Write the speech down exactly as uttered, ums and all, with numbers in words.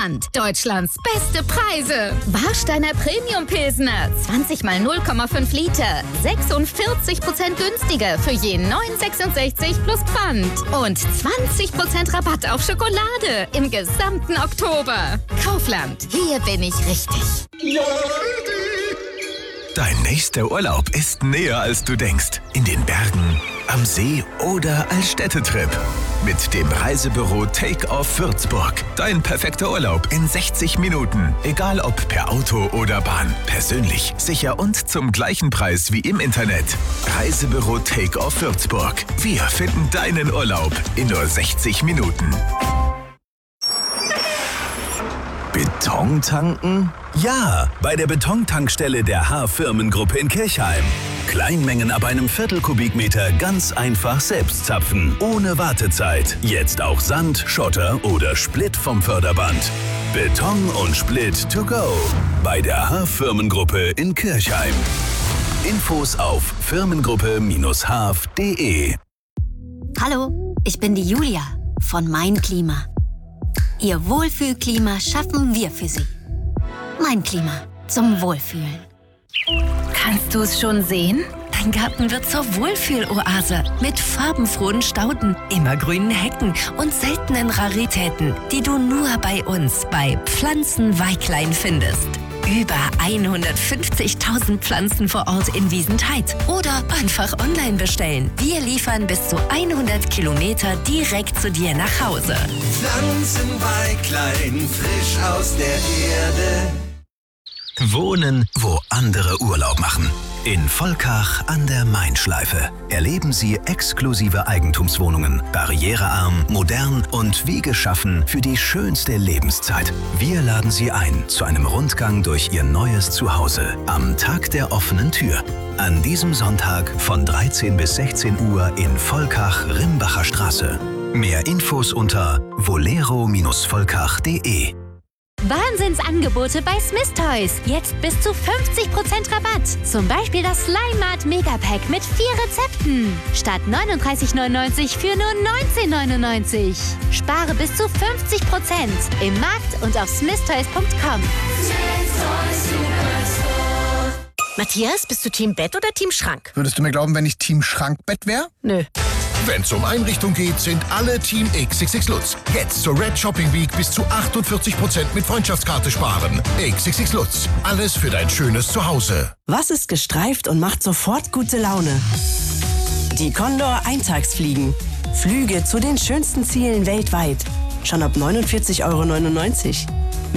Pfand. Deutschlands beste Preise. Warsteiner Premium Pilsner. zwanzig mal null Komma fünf Liter. sechsundvierzig Prozent günstiger für je neun Euro sechsundsechzig plus Pfand. Und zwanzig Prozent Rabatt auf Schokolade im gesamten Oktober. Kaufland. Hier bin ich richtig. Dein nächster Urlaub ist näher, als du denkst. In den Bergen, am See oder als Städtetrip. Mit dem Reisebüro Take-Off Würzburg. Dein perfekter Urlaub in sechzig Minuten. Egal ob per Auto oder Bahn. Persönlich, sicher und zum gleichen Preis wie im Internet. Reisebüro Take-Off Würzburg. Wir finden deinen Urlaub in nur sechzig Minuten. Beton tanken? Ja, bei der Betontankstelle der H-Firmengruppe in Kirchheim. Kleinmengen ab einem Viertel Kubikmeter ganz einfach selbst zapfen, ohne Wartezeit. Jetzt auch Sand, Schotter oder Split vom Förderband. Beton und Split to go. Bei der H-Firmengruppe in Kirchheim. Infos auf firmengruppe Bindestrich h f punkt d e. Hallo, ich bin die Julia von Mein Klima. Ihr Wohlfühlklima schaffen wir für Sie. Mein Klima zum Wohlfühlen. Kannst du es schon sehen? Dein Garten wird zur Wohlfühloase mit farbenfrohen Stauden, immergrünen Hecken und seltenen Raritäten, die du nur bei uns bei Pflanzenweiklein findest. Über hundertfünfzigtausend Pflanzen vor Ort in Wiesentheit. Oder einfach online bestellen. Wir liefern bis zu hundert Kilometer direkt zu dir nach Hause. Pflanzenweiklein, frisch aus der Erde. Wohnen, wo andere Urlaub machen. In Volkach an der Main-Schleife erleben Sie exklusive Eigentumswohnungen, barrierearm, modern und wie geschaffen für die schönste Lebenszeit. Wir laden Sie ein zu einem Rundgang durch Ihr neues Zuhause am Tag der offenen Tür. An diesem Sonntag von dreizehn bis sechzehn Uhr in Volkach-Rimbacher Straße. Mehr Infos unter volero Bindestrich volkach punkt d e. Wahnsinnsangebote bei Smith Toys. Jetzt bis zu fünfzig Prozent Rabatt. Zum Beispiel das Slime-Mart Megapack mit vier Rezepten. Statt neununddreißig neunundneunzig für nur neunzehn neunundneunzig. Spare bis zu fünfzig Prozent im Markt und auf smith toys punkt com. Matthias, bist du Team Bett oder Team Schrank? Würdest du mir glauben, wenn ich Team Schrankbett wäre? Nö. Wenn es um Einrichtung geht, sind alle Team X X X Lutz. Jetzt zur Red Shopping Week bis zu achtundvierzig Prozent mit Freundschaftskarte sparen. X X X Lutz. Alles für dein schönes Zuhause. Was ist gestreift und macht sofort gute Laune? Die Condor Eintagsfliegen. Flüge zu den schönsten Zielen weltweit. Schon ab neunundvierzig Euro neunundneunzig.